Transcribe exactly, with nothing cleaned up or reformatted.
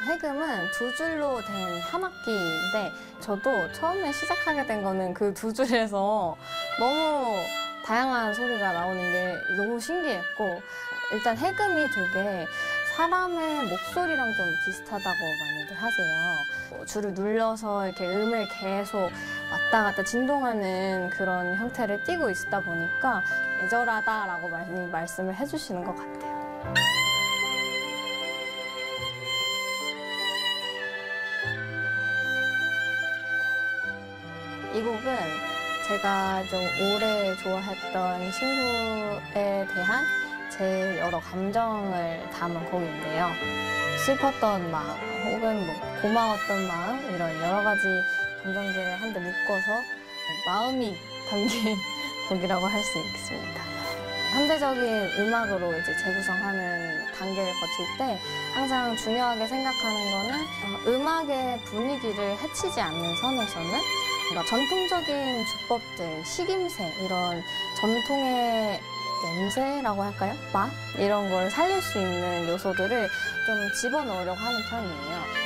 해금은 두 줄로 된 현악기인데 저도 처음에 시작하게 된 거는 그 두 줄에서 너무 다양한 소리가 나오는 게 너무 신기했고 일단 해금이 되게 사람의 목소리랑 좀 비슷하다고 많이들 하세요. 줄을 눌러서 이렇게 음을 계속 왔다 갔다 진동하는 그런 형태를 띠고 있다 보니까 애절하다라고 많이 말씀을 해주시는 것 같아요. 이 곡은 제가 좀 오래 좋아했던 친구에 대한 제 여러 감정을 담은 곡인데요. 슬펐던 마음, 혹은 뭐 고마웠던 마음, 이런 여러 가지 감정들을 한데 묶어서 마음이 담긴 곡이라고 할 수 있겠습니다. 현대적인 음악으로 이제 재구성하는 단계를 거칠 때 항상 중요하게 생각하는 거는 음악의 분위기를 해치지 않는 선에서는 그러니까 전통적인 주법들, 식임새, 이런 전통의 냄새라고 할까요? 맛? 이런 걸 살릴 수 있는 요소들을 좀 집어넣으려고 하는 편이에요.